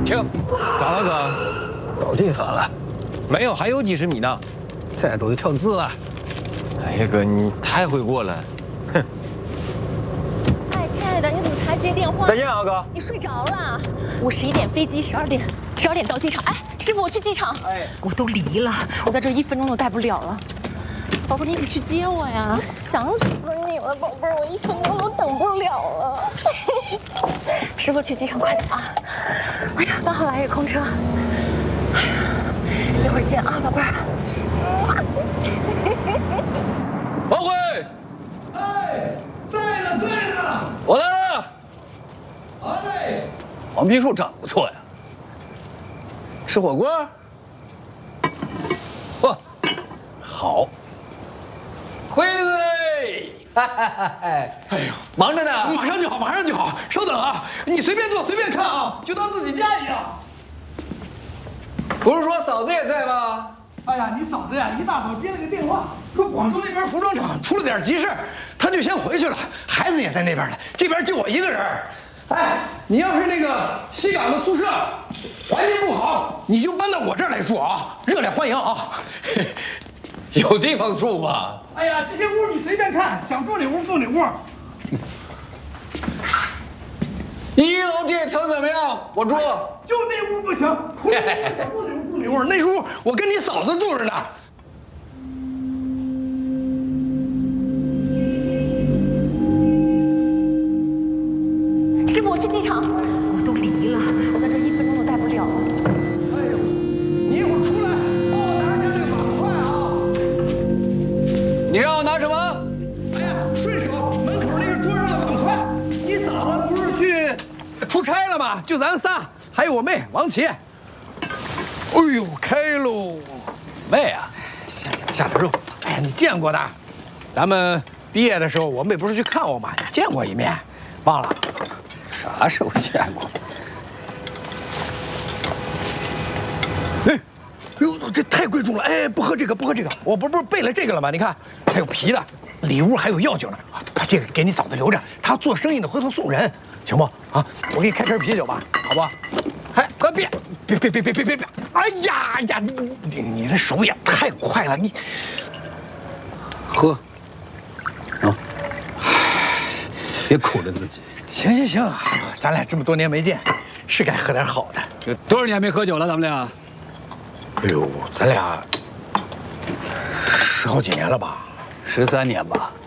停！ 咋了哥？ 到地方了， 没有，还有几十米呢。 这都得跳字了。 哎呀哥，你太会过了。哼。 哎，亲爱的，你怎么才接电话？ 再见啊，哥。 你睡着了？我11点飞机，12点到机场。哎，师傅，我去机场。哎，我都离了，我在这1分钟都待不了了。宝贝，你得去接我呀！我想死你了，宝贝儿，我1分钟都等不了了。师傅，去机场快点啊！哎呀，刚好来一个空车。哎呀，一会儿见啊，宝贝儿。 王辉，哎，在呢，我来了。好嘞，黄皮树长得不错呀。吃火锅？不，好。辉子嘞！哎呦，忙着呢， 马上就好，马上就好。稍等啊，你随便坐，随便看啊，就当自己家一样。 不是说嫂子也在吗？ 哎呀，你嫂子呀，一大早接了个电话，说广州那边服装厂出了点急事，她就先回去了。孩子也在那边呢，这边就我一个人。哎，你要是那个西港的宿舍环境不好，你就搬到我这儿来住啊，热烈欢迎啊！ 有地方住吗？ 哎呀，这些屋你随便看，想住哪屋住哪屋。 1楼这层怎么样？我住。 就那屋不行，想住哪屋住哪屋。那屋我跟你嫂子住着呢。 师傅，我去机场。我都离了，我在这1分钟都待不了了。 哎呦，你一会儿出来帮我拿下这个板块啊！ 你让我拿什么？ 哎呀，顺手门口那个桌上的碗筷。你嫂子不是去出差了吗？就咱仨，还有我妹王琦。哎呦，开喽！妹啊，下点肉。哎呀，你见过的。咱们毕业的时候，我妹不是去看我吗？见过一面，忘了？啥时候见过？哎，呦，这太贵重了！哎，不喝这个，不喝这个。我不是备了这个了吗？你看，还有皮的，里屋还有药酒呢。把这个给你嫂子留着，她做生意呢，回头送人，行不？啊，我给你开瓶啤酒吧，好不好？哎，别！哎呀！你的手也太快了，你喝啊！别苦了自己。行，咱俩这么多年没见，是该喝点好的。 有多少年没喝酒了？咱们俩？ 哎呦，咱俩10好几年了吧 13年吧。